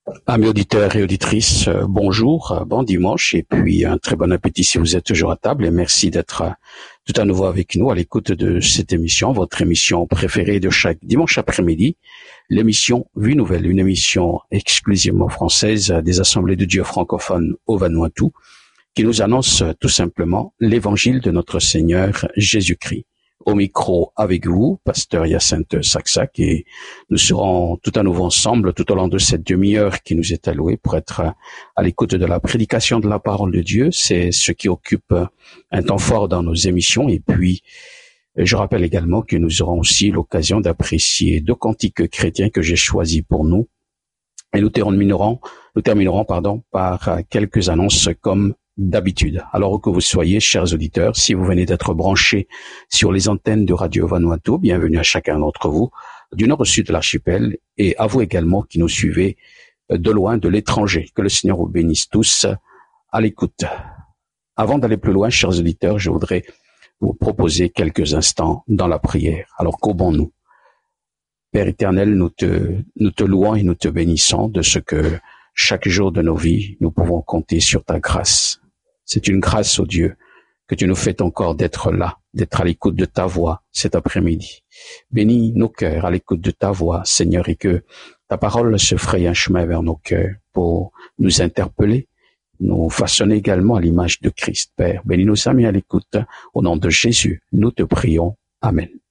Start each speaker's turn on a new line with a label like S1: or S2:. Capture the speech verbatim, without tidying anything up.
S1: Amis auditeurs et auditrices, euh, bonjour, euh, bon dimanche et puis un très bon appétit si vous êtes toujours à table et merci d'être euh, tout à nouveau avec nous à l'écoute de cette émission, votre émission préférée de chaque dimanche après-midi, l'émission Vue Nouvelle, une émission exclusivement française des Assemblées de Dieu francophones au Vanuatu qui nous annonce euh, tout simplement l'évangile de notre Seigneur Jésus-Christ. Au micro avec vous, pasteur Hyacinthe Saxac, et nous serons tout à nouveau ensemble tout au long de cette demi-heure qui nous est allouée pour être à l'écoute de la prédication de la parole de Dieu. C'est ce qui occupe un temps fort dans nos émissions. Et puis, je rappelle également que nous aurons aussi l'occasion d'apprécier deux cantiques chrétiens que j'ai choisis pour nous. Et nous terminerons, nous terminerons, pardon, par quelques annonces comme d'habitude. Alors où que vous soyez, chers auditeurs, si vous venez d'être branchés sur les antennes de Radio Vanuatu, bienvenue à chacun d'entre vous, du nord au sud de l'archipel, et à vous également qui nous suivez de loin, de l'étranger. Que le Seigneur vous bénisse tous à l'écoute. Avant d'aller plus loin, chers auditeurs, je voudrais vous proposer quelques instants dans la prière. Alors qu'aubons-nous? Père éternel, nous te, nous te louons et nous te bénissons de ce que chaque jour de nos vies, nous pouvons compter sur ta grâce. C'est une grâce, ô Dieu, que tu nous fais encore d'être là, d'être à l'écoute de ta voix cet après-midi. Bénis nos cœurs à l'écoute de ta voix, Seigneur, et que ta parole se fraye un chemin vers nos cœurs pour nous interpeller, nous façonner également à l'image de Christ, Père. Bénis nos amis à l'écoute. Au nom de Jésus, nous te prions. Amen.